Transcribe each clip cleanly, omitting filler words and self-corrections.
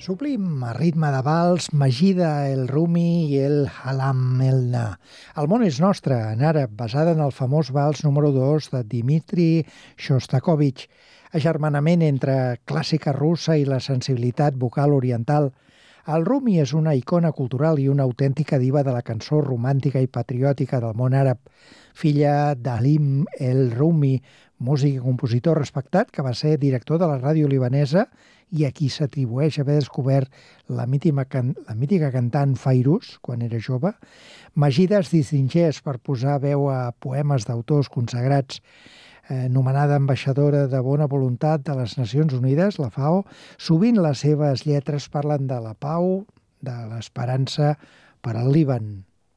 Sublim, a ritme de vals, Majida, el Rumi i el Halam Elna. El món és nostre, en àrab, basada en el famós vals número 2 de Dmitri Shostakovich, agermanament entre clàssica russa i la sensibilitat vocal oriental. El Rumi és una icona cultural i una autèntica diva de la cançó romàntica i patriòtica del món àrab, filla d'Halim el Rumi, músic i compositor respectat que va ser director de la ràdio libanesa i a qui s'atribueix haver descobert la mítica cantant Fairuz quan era jove. Majida es distingeix per posar veu a poemes d'autors consagrats. Nomenada ambaixadora de bona voluntat de les Nacions Unides, la FAO, sovint les seves lletres parlen de la pau, de l'esperança per al Líban.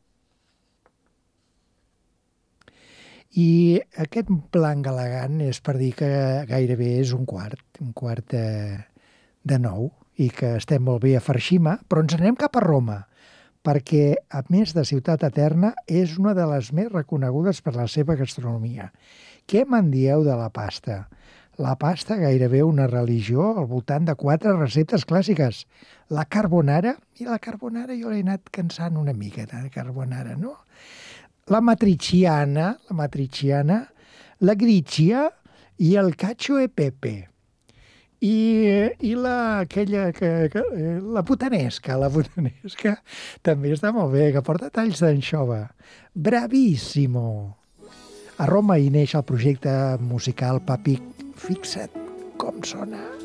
I aquest blanc elegant és per dir que gairebé és un quart de 9, i que estem molt bé a Farshima, però ens anem cap a Roma, perquè, a més de ciutat eterna, és una de les més reconegudes per la seva gastronomia. Què me'n dieu de la pasta? La pasta gairebé una religió al voltant de 4 receptes clàssiques. La carbonara, i la carbonara jo l'he anat cansant una mica, de carbonara, no? La matriciana, la gricia i el cacio e pepe. I la putanesca també està molt bé, que porta talls d'anxova. Bravíssimo! A Roma hi neix el projecte musical Papik. Fixa't com sona.